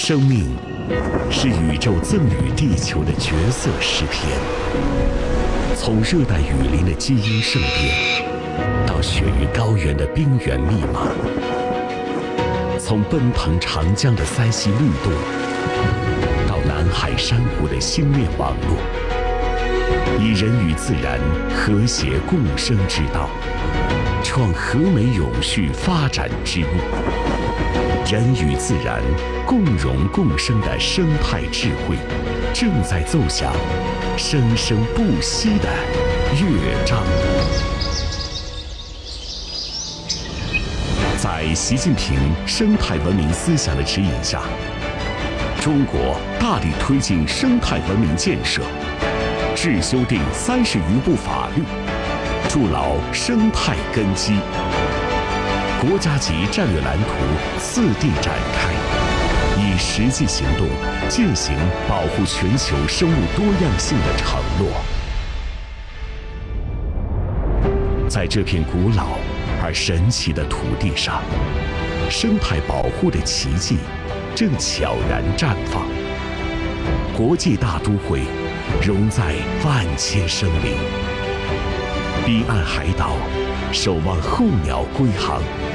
生命是宇宙赠予地球的绝色诗篇。从热带雨林的基因盛变，到雪域高原的冰原密码；从奔腾长江的塞溪律动，到南海珊瑚的星链网络，以人与自然和谐共生之道，创和美永续发展之路。人与自然共荣共生的生态智慧，正在奏响生生不息的乐章。在习近平生态文明思想的指引下，中国大力推进生态文明建设，制修订30余部法律，筑牢生态根基。国家级战略蓝图次第展开，以实际行动践行保护全球生物多样性的承诺。在这片古老而神奇的土地上，生态保护的奇迹正悄然绽放。国际大都会融在万千生灵，彼岸海岛守望候鸟归航。